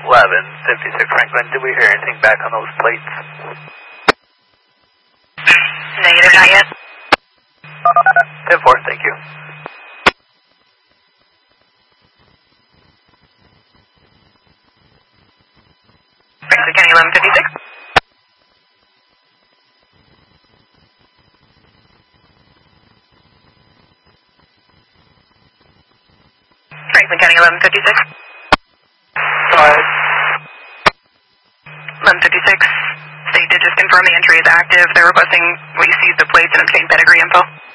1156 Franklin, did we hear anything back on those plates? Negative, not yet. 10-4, thank you. Franklin County 1156. Franklin County 1156. 1156. State did just confirm the entry is active. They're requesting we seize the plates and obtain pedigree info.